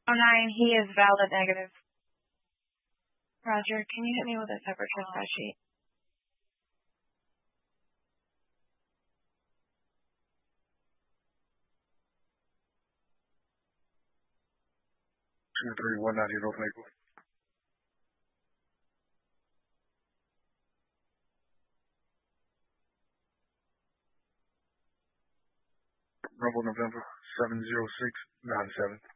09, he is valid negative. Roger, can you hit me with a separate trespass sheet? Two three one ninety North Maple. Rumble November 70697.